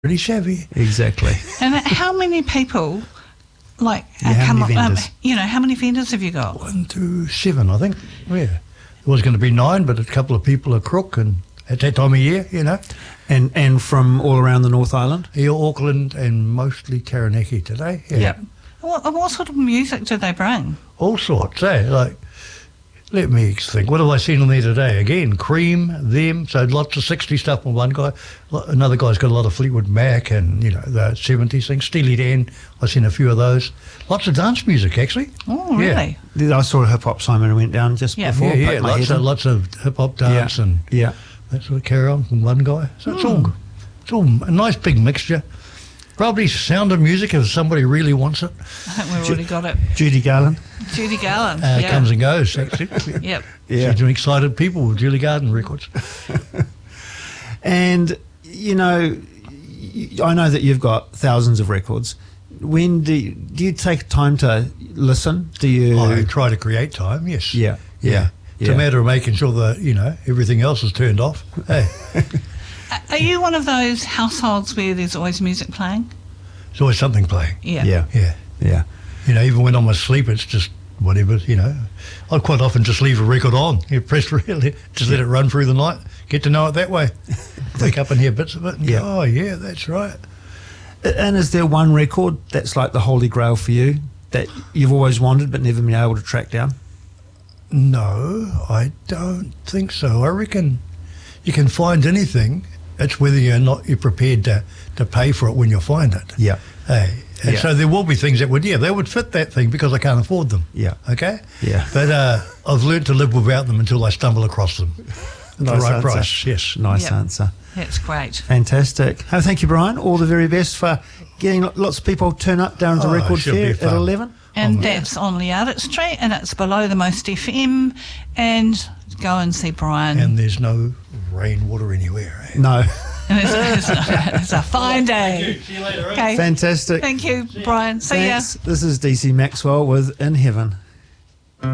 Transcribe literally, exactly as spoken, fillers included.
pretty savvy. Exactly. And how many people, like, Yeah, how come many up, um, vendors? you know, how many vendors have you got? One, two, seven, I think. Yeah. There was going to be nine, but a couple of people are crook, and at that time of year, you know. And and from all around the North Island? Here, Auckland and mostly Taranaki today. Yeah. Yep. What, what sort of music do they bring? All sorts, eh? Like, let me think. What have I seen on there today? Again, Cream, them. So lots of sixties stuff on one guy. Lo- Another guy's got a lot of Fleetwood Mac and, you know, the seventies things. Steely Dan, I've seen a few of those. Lots of dance music, actually. Oh, Yeah. really? I saw a hip-hop Simon went down just Yeah. before. Yeah, yeah. poked my Lots head of, in. lots of hip-hop dance yeah. and Yeah. that sort of carry on from one guy. So it's all it's all a nice big mixture. Probably Sound of Music if somebody really wants it. I think we've already got it. Judy Garland. Judy Garland. Uh, yeah. Comes and goes, actually. Yep. Yeah. She's doing Excited People with Julie Garden Records. And, you know, y- I know that you've got thousands of records. When do you, do you take time to listen? Do you? I try to create time, yes. Yeah. Yeah. It's Yeah. a matter of making sure that, you know, everything else is turned off. Hey, Are you one of those households where there's always music playing? there's always something playing. Yeah. Yeah. Yeah. Yeah. You know, even when I'm asleep, it's just whatever, you know. I quite often just leave a record on. You press really, just let it run through the night. Get to know it that way. Wake up and hear bits of it. And Yeah. go, oh, yeah, that's right. And is there one record that's like the holy grail for you that you've always wanted but never been able to track down? No, I don't think so. I reckon you can find anything. It's whether you're not you're prepared to, to pay for it when you find it. Yeah. Hey, and Yeah. so there will be things that would, yeah, they would fit that thing because I can't afford them. Yeah. Okay? Yeah. But uh, I've learned to live without them until I stumble across them. At the Nice right answer. price, yes. Nice Yep. answer. That's great. Fantastic. Oh, thank you, Brian. All the very best for getting lots of people turn up down to Oh, Record should be Fair at fun. eleven. And Oh, that's on Liardit Street, and it's below the Most F M. And go and see Brian. And there's no rainwater anywhere. Eh? No. And it's, it's, a, it's a fine day. See you later. Eh? Okay. Fantastic. Thank you, Brian. See ya. Thanks. This is D C Maxwell with In Heaven.